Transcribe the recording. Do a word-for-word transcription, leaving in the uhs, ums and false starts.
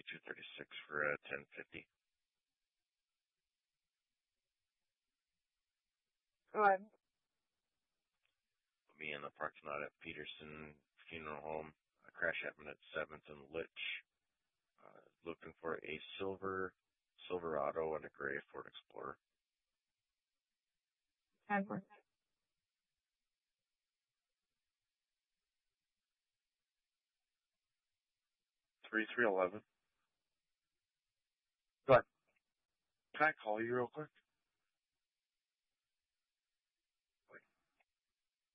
two thirty-six for uh, ten fifty. Good. I'll be in the parking lot at Peterson Funeral Home. Uh, crash happened at seventh and Litch. Uh, looking for a silver Silverado and a gray Ford Explorer. ten percent. three three eleven. Good. Can I call you real quick?